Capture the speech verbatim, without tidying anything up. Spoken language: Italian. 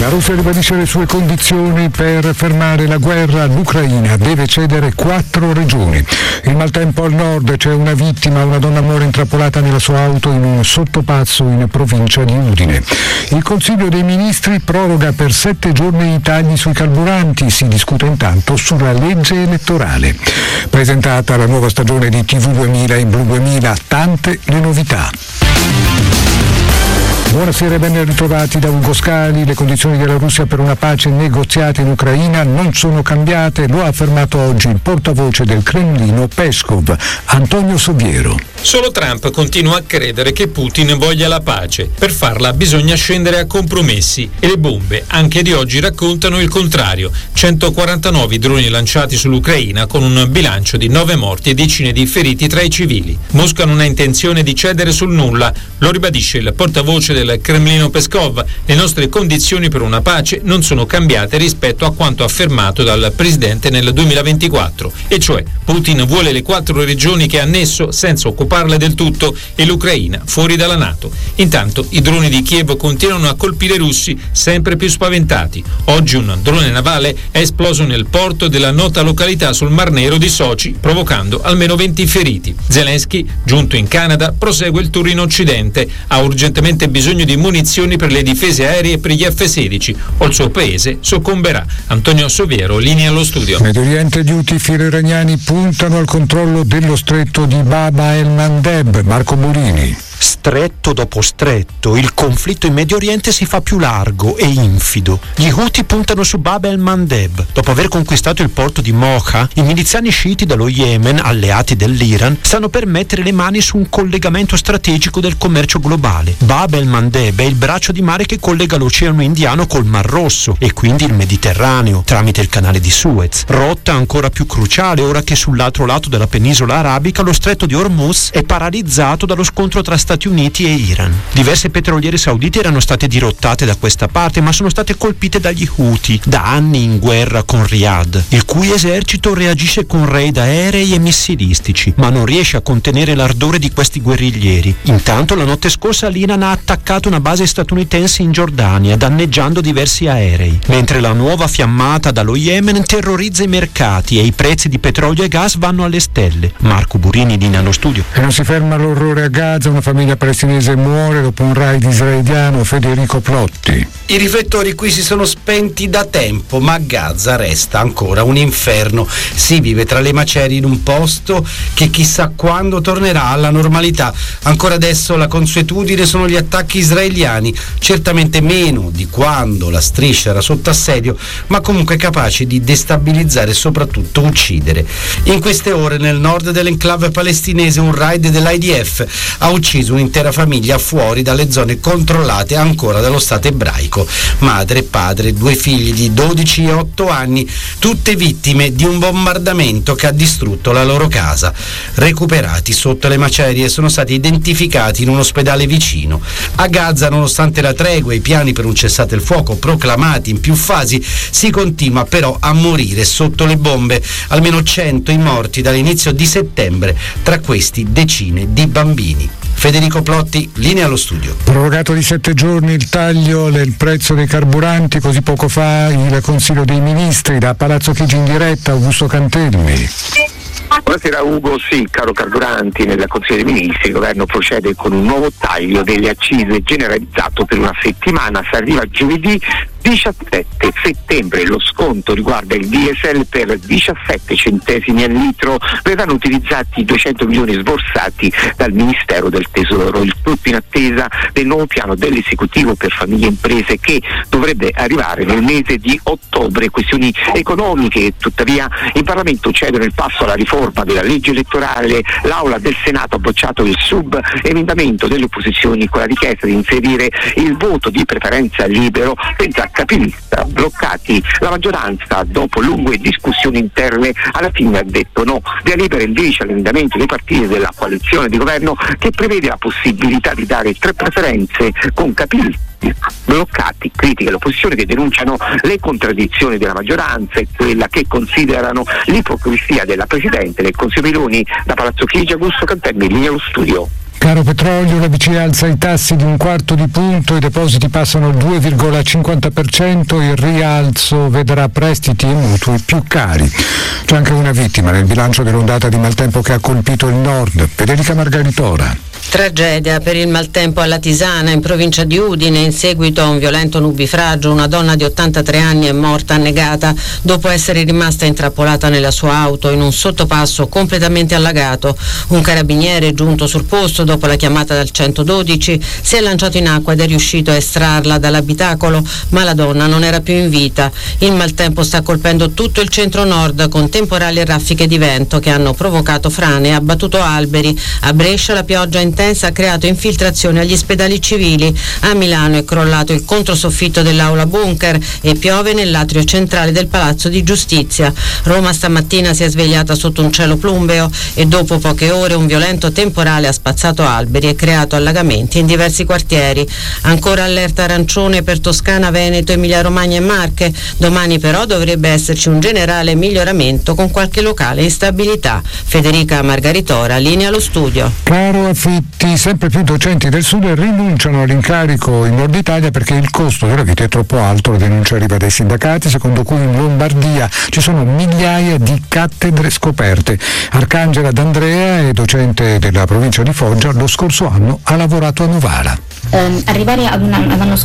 La Russia ribadisce le sue condizioni per fermare la guerra. L'Ucraina deve cedere quattro regioni. Il maltempo al nord, c'è una vittima, una donna muore intrappolata nella sua auto in un sottopazzo in provincia di Udine. Il Consiglio dei Ministri proroga per sette giorni i tagli sui carburanti. Si discute intanto sulla legge elettorale. Presentata la nuova stagione di T V duemila e Blu duemila, tante le novità. Buonasera e ben ritrovati da Ugo Scali. Le condizioni della Russia per una pace negoziata in Ucraina non sono cambiate, lo ha affermato oggi il portavoce del Cremlino Peskov, Antonio Soviero. Solo Trump continua a credere che Putin voglia la pace. Per farla bisogna scendere a compromessi e le bombe, anche di oggi, raccontano il contrario. centoquarantanove droni lanciati sull'Ucraina con un bilancio di nove morti e decine di feriti tra i civili. Mosca non ha intenzione di cedere sul nulla, lo ribadisce il portavoce del Cremlino Peskov. Le nostre condizioni per una pace non sono cambiate rispetto a quanto affermato dal presidente nel duemilaventiquattro, e cioè Putin vuole le quattro regioni che ha annesso senza occuparle del tutto e l'Ucraina fuori dalla NATO. Intanto i droni di Kiev continuano a colpire i russi sempre più spaventati. Oggi un drone navale è esploso nel porto della nota località sul Mar Nero di Sochi, provocando almeno venti feriti. Zelensky, giunto in Canada, prosegue il tour in Occidente. Ha urgentemente bisogno di munizioni per le difese aeree per gli F sedici o il suo paese soccomberà. Antonio Soviero, linea allo studio. Medio Oriente, gli Houthi filo-iraniani puntano al controllo dello stretto di Bab el-Mandeb. Marco Burini. Stretto dopo stretto, il conflitto in Medio Oriente si fa più largo e infido. Gli Houthi puntano su Bab el-Mandeb. Dopo aver conquistato il porto di Mocha, i miliziani sciiti dallo Yemen, alleati dell'Iran, stanno per mettere le mani su un collegamento strategico del commercio globale. Bab el-Mandeb è il braccio di mare che collega l'Oceano Indiano col Mar Rosso e quindi il Mediterraneo, tramite il canale di Suez. Rotta ancora più cruciale ora che sull'altro lato della penisola arabica lo stretto di Hormuz è paralizzato dallo scontro tra Stati Uniti e Iran. Diverse petroliere saudite erano state dirottate da questa parte, ma sono state colpite dagli Houthi, da anni in guerra con Riyadh, il cui esercito reagisce con raid aerei e missilistici, ma non riesce a contenere l'ardore di questi guerriglieri. Intanto la notte scorsa l'Iran ha attaccato una base statunitense in Giordania, danneggiando diversi aerei, mentre la nuova fiammata dallo Yemen terrorizza i mercati e i prezzi di petrolio e gas vanno alle stelle. Marco Burini, linea allo studio. E non si ferma l'orrore a Gaza, una famiglia palestinese muore dopo un raid israeliano. Federico Plotti. I riflettori qui si sono spenti da tempo, ma Gaza resta ancora un inferno. Si vive tra le macerie in un posto che chissà quando tornerà alla normalità. Ancora adesso la consuetudine sono gli attacchi israeliani, certamente meno di quando la striscia era sotto assedio, ma comunque capaci di destabilizzare e soprattutto uccidere. In queste ore nel nord dell'enclave palestinese un raid dell'I D F ha ucciso un'intera famiglia fuori dalle zone controllate ancora dallo Stato ebraico. Madre, padre, due figli di dodici e otto anni, tutte vittime di un bombardamento che ha distrutto la loro casa. Recuperati sotto le macerie, sono stati identificati in un ospedale vicino. A Gaza, nonostante la tregua e i piani per un cessate il fuoco proclamati in più fasi, si continua però a morire sotto le bombe. Almeno cento i morti dall'inizio di settembre, tra questi decine di bambini. Federico Plotti, linea allo studio. Prorogato di sette giorni il taglio del prezzo dei carburanti, così poco fa il Consiglio dei Ministri. Da Palazzo Chigi in diretta, Augusto Cantelmi. Buonasera Ugo, sì, caro carburanti, nel Consiglio dei Ministri il governo procede con un nuovo taglio delle accise generalizzato per una settimana. Si arriva giovedì diciassette settembre. Lo sconto riguarda il diesel per diciassette centesimi al litro. Verranno utilizzati duecento milioni sborsati dal Ministero del Tesoro, il tutto in attesa del nuovo piano dell'esecutivo per famiglie e imprese che dovrebbe arrivare nel mese di ottobre. Questioni economiche, tuttavia in Parlamento cedono il passo alla riforma della legge elettorale. L'Aula del Senato ha bocciato il sub-emendamento delle opposizioni con la richiesta di inserire il voto di preferenza libero senza capilista. Bloccati, la maggioranza dopo lunghe discussioni interne alla fine ha detto no. Via libera invece all'emendamento dei partiti della coalizione di governo che prevede la possibilità di dare tre preferenze con capilisti. Bloccati, critiche l'opposizione che denunciano le contraddizioni della maggioranza e quella che considerano l'ipocrisia della Presidente del Consiglio Meloni. Da Palazzo Chigi, Augusto Cantelmi, linea allo studio. Caro petrolio, la B C E alza i tassi di un quarto di punto, i depositi passano al due virgola cinquanta per cento, il rialzo vedrà prestiti e mutui più cari. C'è anche una vittima nel bilancio dell'ondata di maltempo che ha colpito il nord. Federica Margaritora. Tragedia per il maltempo alla Tisana, in provincia di Udine. In seguito a un violento nubifragio, una donna di ottantatré anni è morta annegata dopo essere rimasta intrappolata nella sua auto in un sottopasso completamente allagato. Un carabiniere giunto sul posto dopo la chiamata dal centododici si è lanciato in acqua ed è riuscito a estrarla dall'abitacolo, ma la donna non era più in vita. Il maltempo sta colpendo tutto il centro-nord con temporali e raffiche di vento che hanno provocato frane e abbattuto alberi. A Brescia la pioggia intensa ha creato infiltrazioni agli ospedali civili. A Milano è crollato il controsoffitto dell'aula bunker e piove nell'atrio centrale del Palazzo di Giustizia. Roma stamattina si è svegliata sotto un cielo plumbeo e dopo poche ore un violento temporale ha spazzato alberi e creato allagamenti in diversi quartieri. Ancora allerta arancione per Toscana, Veneto, Emilia-Romagna e Marche. Domani però dovrebbe esserci un generale miglioramento con qualche locale instabilità. Federica Margaritora, linea allo studio. Caro affitti, sempre più docenti del Sud rinunciano all'incarico in Nord Italia perché il costo della vita è troppo alto. La denuncia arriva dai sindacati, secondo cui in Lombardia ci sono migliaia di cattedre scoperte. Arcangela D'Andrea è docente della provincia di Foggia, lo scorso anno ha lavorato a Novara. Eh, arrivare ad, una, ad uno